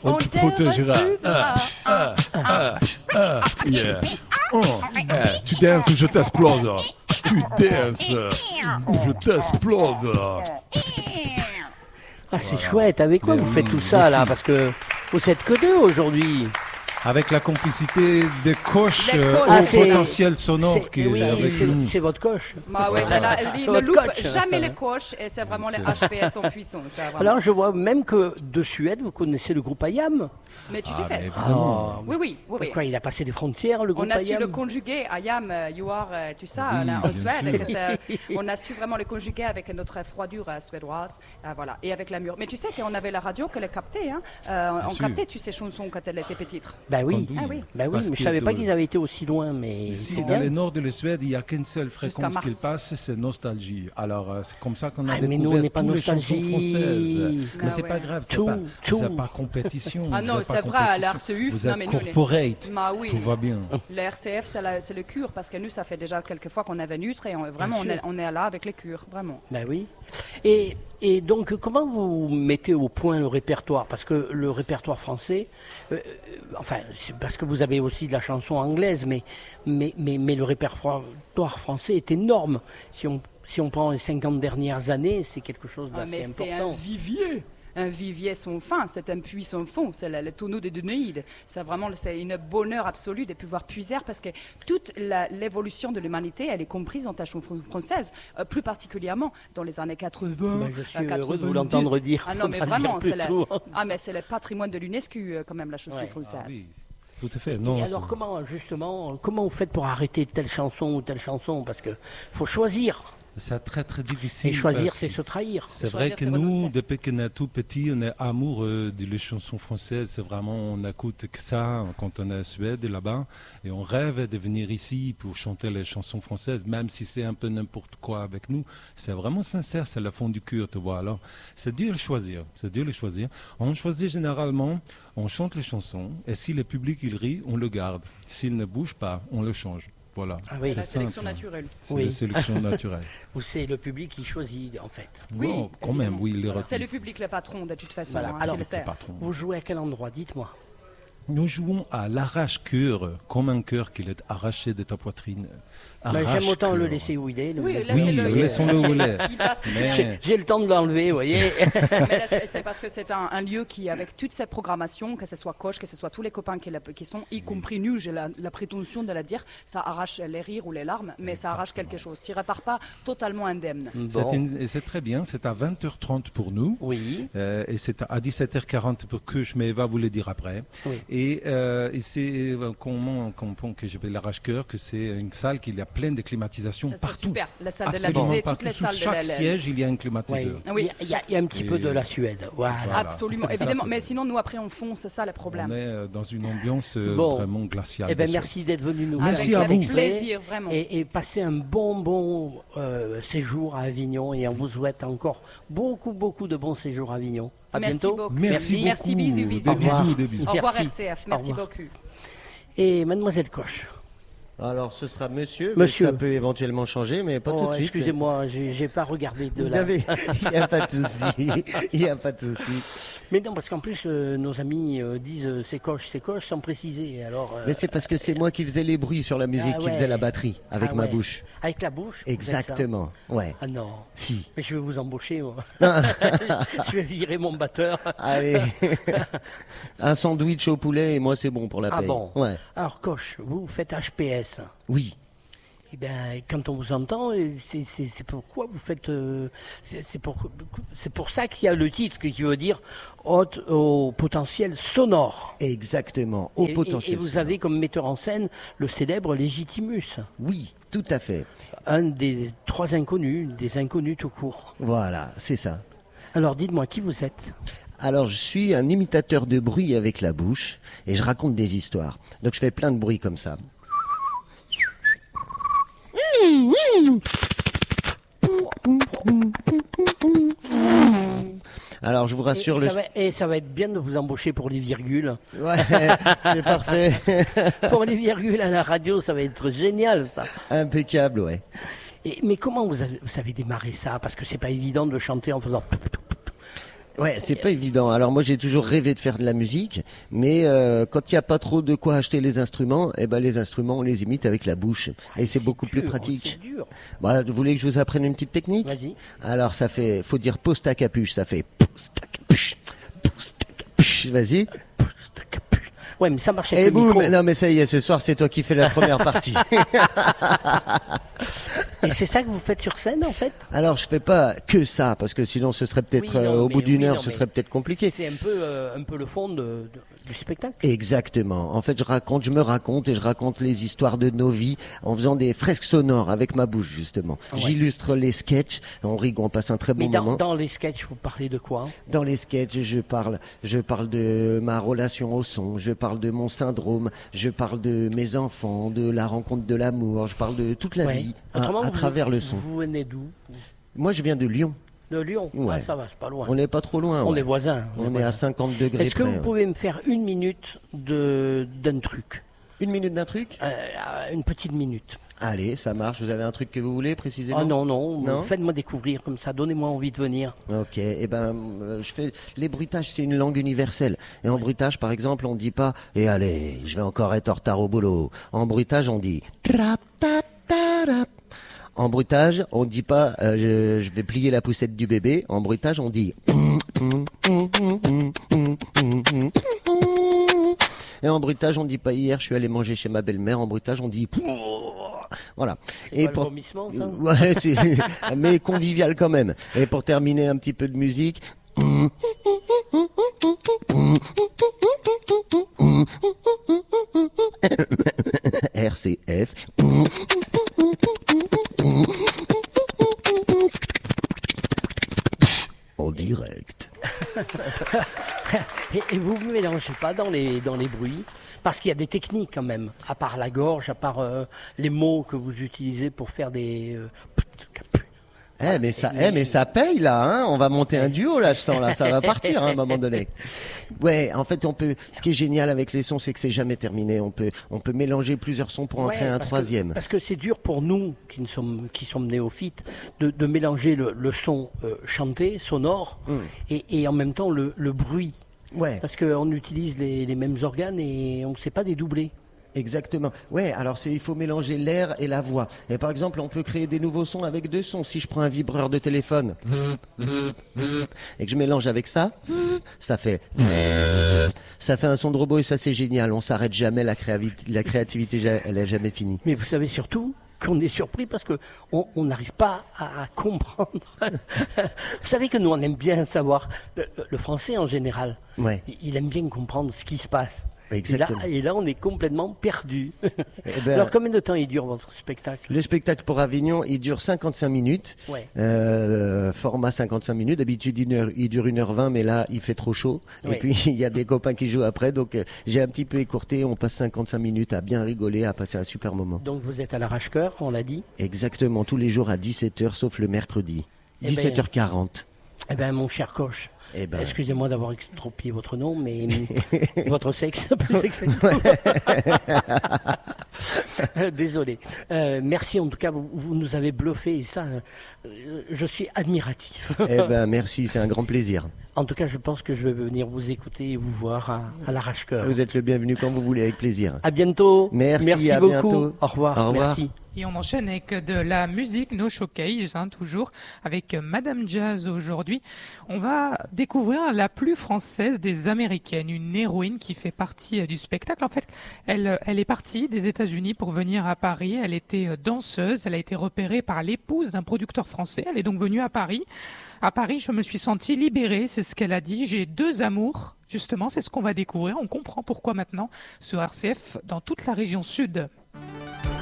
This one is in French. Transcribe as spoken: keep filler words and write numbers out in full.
On te protégera. Ah, ah, ah, ah, yeah. Oh, eh, tu danses ou je t'explose. Tu danses ou je t'explose. Ah, c'est chouette. Avec quoi Mais vous oui, faites tout ça, là? merci. Parce que vous êtes que deux aujourd'hui. Avec la complicité des coches Les euh, coches. au Ah, c'est- potentiel sonore C'est- qui est oui, avec c'est, nous. c'est votre coche. Bah ouais, c'est la- il C'est ne votre loupe coach. jamais les coches et c'est vraiment les H P S en puissance. ça, vraiment. Alors, je vois même que de Suède, vous connaissez le groupe Ayam. Mais tu Ah, te mais fais. évidemment. Oui, oui, oui. oui. Quoi, il a passé des frontières, le groupe On a su Ayam. le conjuguer, Ayam, euh, you are, euh, tout ça, Oui, là, en bien Suède. sûr. que ça- on a su vraiment le conjuguer avec notre froidure euh, suédoise, euh, voilà, et avec la mur. Mais tu sais qu'on avait la radio qu'elle captait, hein. Euh, on sûr. captait toutes ces chansons quand elle était petite. Bah oui. Entendu. Ah oui. Bah oui, Parce mais je que savais pas de- qu'ils avaient été aussi loin, mais Ici, c'est dans bien. le nord de la Suède, il n'y a qu'une seule fréquence Mars. qu'il passe, c'est Nostalgie. Alors, euh, c'est comme ça qu'on a Ah, mais découvert nous, on n'est pas toutes les chansons Nostalgie. françaises. Ah Mais c'est ouais. pas grave, c'est Tout, pas, tout. c'est pas compétition. Ah non, c'est pas c'est vrai, compétition. l'R C U, Vous non, êtes mais nous, on est- corporate, Bah oui. tout va bien. Le R C F, c'est la- c'est le cure, parce que nous, ça fait déjà quelques fois qu'on avait neutre et on, vraiment, on Bien est, sûr. on est là avec les cures, vraiment. Bah oui. Et, et donc, comment vous mettez au point le répertoire? Parce que le répertoire français, euh, euh, enfin, c'est parce que vous avez aussi de la chanson anglaise, mais, mais, mais, mais le répertoire français est énorme. Si on, si on prend les cinquante dernières années, c'est quelque chose Ah, d'assez mais c'est un important. vivier. Un vivier sans fin, c'est un puits sans fond, c'est le, le tonneau des Dénéides. C'est vraiment c'est une bonheur absolu de pouvoir puiser parce que toute la- l'évolution de l'humanité, elle est comprise dans ta chanson française, euh, plus particulièrement dans les années quatre-vingts. Bah, je suis euh, heureux de vous quatre-vingt-dix. l'entendre dire. Ah non, mais Faudra le dire vraiment, plus c'est la- souvent. ah, mais c'est le patrimoine de l'UNESCO euh, quand même, la chanson Ouais. française. Ah oui, tout à fait. Non, Et alors, c'est- comment, justement, comment vous faites pour arrêter telle chanson ou telle chanson? Parce que faut choisir. c'est très très difficile. Et choisir, parce c'est que se trahir. C'est Choisir, vrai que c'est nous, renoncer. depuis qu'on est tout petit, on est amoureux des chansons françaises. C'est vraiment, on n'écoute que ça quand on est en Suède là-bas. Et on rêve de venir ici pour chanter les chansons françaises, même si c'est un peu n'importe quoi avec nous. C'est vraiment sincère, c'est le fond du cœur, tu vois. Alors, c'est dur de choisir. C'est dur de choisir. On choisit généralement, on chante les chansons. Et si le public, il rit, on le garde. S'il ne bouge pas, on le change. Voilà. Ah oui. C'est la C'est sélection simple. naturelle. C'est Oui. la sélection naturelle. Ou c'est le public qui choisit, en fait. Oui, Bon, quand même, oui, les C'est le retenus. public le patron, de toute façon. Voilà. hein, Alors, tu le sais. Le patron. Vous jouez à quel endroit? Dites-moi. Nous jouons à l'arrache-cœur, comme un cœur qui est arraché de ta poitrine. Ben, j'aime autant Arrache-cœur. le laisser où il est. le Oui, mettre- Oui, laissez-le. il- laissons-le où il est. il passe bien. Mais- J'ai, j'ai le temps de l'enlever, vous voyez. Mais là, c'est c'est parce que c'est un, un lieu qui, avec toute cette programmation, que ce soit Coche, que ce soit tous les copains qui, la- qui sont, y compris nous, j'ai la, la prétention de la dire, ça arrache les rires ou les larmes, mais ça arrache quelque chose. Tu ne repars pas totalement indemne. C'est Bon. une- et c'est très bien, c'est à vingt heures trente pour nous. Oui. Euh, et c'est à dix-sept heures quarante pour que je mais va vous le dire après. Oui. Et, euh, et c'est euh, comment on comprend que je vais l'arrache-cœur, que c'est une salle qui a pleine de climatisation C'est partout. super. La salle de Absolument l'Élysée, partout. toutes les Sous salles de chaque la- la- siège, il y a un Oui. climatiseur. Ah oui. Il, y a, il y a un petit peu Et- de la Suède. Voilà. Voilà. Absolument, Ça, évidemment. c'est Mais vrai. sinon, nous, après, on fonce, c'est ça le problème. On est euh, dans une ambiance euh, Bon. vraiment glaciale. Eh ben, bien sûr. merci d'être venu nous Merci faire à un vous. Avec extrait. plaisir, vraiment. Et, et passez un bon, bon euh, séjour à Avignon. Et on vous souhaite encore beaucoup, beaucoup de bons séjours à Avignon. À Merci bientôt. beaucoup. Merci beaucoup. Merci, bisous, Des bisous. Au revoir. bisous, des bisous. Au revoir, Merci. R C F. Au Merci revoir. beaucoup. Et mademoiselle Coche. Alors ce sera monsieur, Monsieur. mais ça peut éventuellement changer, mais pas Oh, tout de suite. excusez-moi, j'ai, j'ai pas regardé de Vous là. avez- Il n'y a pas de souci. Il n'y a pas de souci. Mais non, parce qu'en plus, euh, nos amis euh, disent euh, c'est Coche, c'est Coche, sans préciser. Alors, euh, Mais c'est parce que c'est moi qui faisais les bruits sur la musique, Ah qui ouais. faisais la batterie avec ah ma ouais. bouche. Avec la bouche vous faites ça Exactement. Ouais. Ah non. Si. Mais je vais vous embaucher, moi. Je vais virer mon batteur. Allez. Un sandwich au poulet et moi c'est bon pour la Ah paye. bon. Ouais. Alors, Coche, vous faites H P S. Oui. Eh bien, quand on vous entend, euh, c'est, c'est, c'est pourquoi vous faites. euh, c'est, c'est pour, c'est pour ça qu'il y a le titre qui veut dire haute au potentiel sonore. Exactement. Au et, et- potentiel. et vous sonore. avez comme metteur en scène le célèbre Légitimus, Oui, tout à fait. un des trois inconnus, des inconnus tout court. Voilà, c'est ça. Alors, dites-moi qui vous êtes. Alors, je suis un imitateur de bruit avec la bouche et je raconte des histoires. Donc, je fais plein de bruits comme ça. Alors, je vous rassure, et, le... ça va, et ça va être bien de vous embaucher pour les virgules. Ouais, c'est parfait. Pour les virgules à la radio, ça va être génial, ça. Impeccable, ouais. Et, mais comment vous avez, vous avez démarré ça? Parce que c'est pas évident de chanter en faisant. Ouais, c'est pas évident. Alors moi j'ai toujours rêvé de faire de la musique, mais euh, quand il n'y a pas trop de quoi acheter les instruments, eh ben les instruments on les imite avec la bouche et c'est beaucoup plus dur, pratique. C'est dur. Bah, vous voulez que je vous apprenne une petite technique? Vas-y. Alors ça fait, faut dire pose ta capuche, ça fait pose ta capuche, pose ta capuche. Vas-y. Ouais, mais ça marche avec Et le boum, micro. non mais ça y est, ce soir c'est toi qui fais la première partie. Et c'est ça que vous faites sur scène, en fait? Alors je fais pas que ça parce que sinon ce serait peut-être Oui, non, euh, au mais- bout d'une oui, heure, non, ce mais serait peut-être compliqué. C'est un peu, euh, un peu le fond de, de- du spectacle. Exactement. En fait, je raconte, je me raconte et je raconte les histoires de nos vies en faisant des fresques sonores avec ma bouche justement. Ouais. J'illustre les sketchs, on rigole, on passe un très bon Mais dans, moment. dans les sketchs, vous parlez de quoi? Dans les sketchs, je parle, je parle de ma relation au son, je parle de mon syndrome, je parle de mes enfants, de la rencontre de l'amour, je parle de toute la Ouais. vie à, Autrement, à vous- travers le son. Vous venez d'où? Moi, je viens de Lyon. De Lyon? Ouais. Ah, ça va, c'est pas loin. On n'est pas trop loin. On ouais. est voisins. On est voisins. à cinquante degrés Est-ce que près. vous ouais. pouvez me faire une minute de d'un truc? Une minute d'un truc? Euh, Une petite minute. Allez, ça marche. Vous avez un truc que vous voulez précisément? Ah non, non, Non faites-moi découvrir comme ça, donnez-moi envie de venir. Ok, et ben, euh, je fais les bruitages, c'est une langue universelle. Et en bruitage, par exemple, on dit pas "et allez, je vais encore être en retard au boulot". En bruitage, on dit "trap tap tarap". En bruitage, on dit pas euh, je, je vais plier la poussette du bébé". En bruitage, on dit et en bruitage, on dit pas "hier, je suis allé manger chez ma belle-mère". En bruitage, on dit voilà. Et pour... le vomissement, ça Ouais, c'est, c'est- mais convivial quand même. Et pour terminer, un petit peu de musique. R C F. En direct. Et, et vous ne mélangez pas dans les, dans les bruits? Parce qu'il y a des techniques quand même, à part la gorge, à part euh, les mots que vous utilisez pour faire des... euh, Eh mais ça, eh mais ça paye là, hein. On va monter un duo là, je sens là, ça va partir hein, à un moment donné. Ouais, en fait, on peut. Ce qui est génial avec les sons, c'est que c'est jamais terminé. On peut, on peut mélanger plusieurs sons pour en Ouais, créer un parce troisième. Que, parce que c'est dur pour nous, qui, ne sommes, qui sommes néophytes, de, de mélanger le, le son euh, chanté, sonore, Mm. et, et en même temps le, le bruit. Ouais, Parce qu'on utilise les, les mêmes organes et on ne sait pas dédoubler. exactement. Ouais, alors c'est, il faut mélanger l'air et la voix. Et par exemple, on peut créer des nouveaux sons avec deux sons. Si je prends un vibreur de téléphone et que je mélange avec ça, ça fait, ça fait un son de robot et ça c'est génial. On s'arrête jamais. La créativité, la créativité, elle est jamais finie. Mais vous savez surtout qu'on est surpris parce qu'on on n'arrive pas à, à comprendre. Vous savez que nous, on aime bien savoir, le, le français en général, Ouais. il aime bien comprendre ce qui se passe. Exactement. Et là, et là, on est complètement perdu. Eh ben, Alors, combien de temps il dure votre spectacle? Le spectacle pour Avignon, il dure cinquante-cinq minutes. Ouais. Euh, format cinquante-cinq minutes. D'habitude, il, heure- il dure une heure vingt, mais là, il fait trop chaud. Ouais. Et puis, il y a des copains qui jouent après. Donc, euh, j'ai un petit peu écourté. On passe cinquante-cinq minutes à bien rigoler, à passer un super moment. Donc, vous êtes à l'arrache-cœur, on l'a dit. Exactement, tous les jours à dix-sept heures, sauf le mercredi. Eh ben, dix-sept heures quarante. Eh bien, mon cher coach, Eh ben, excusez-moi d'avoir extropié votre nom, mais votre sexe, plus exactement. Désolé. Euh, merci en tout cas, vous, vous nous avez bluffé et ça, euh, je suis admiratif. eh ben, merci, c'est un grand plaisir. En tout cas, je pense que je vais venir vous écouter et vous voir à, à l'arrache-cœur. Vous êtes le bienvenu quand vous voulez, avec plaisir. À bientôt. Merci, à beaucoup. bientôt. Au revoir. Au revoir. Merci. Et on enchaîne avec de la musique, No Showcase, hein, toujours, avec Madame Jazz aujourd'hui. On va découvrir la plus française des Américaines, une héroïne qui fait partie euh, du spectacle. En fait, elle, elle est partie des États-Unis pour venir à Paris. Elle était euh, danseuse, elle a été repérée par l'épouse d'un producteur français. Elle est donc venue à Paris. À Paris, je me suis sentie libérée, c'est ce qu'elle a dit. J'ai deux amours, justement, c'est ce qu'on va découvrir. On comprend pourquoi maintenant ce R C F dans toute la région sud.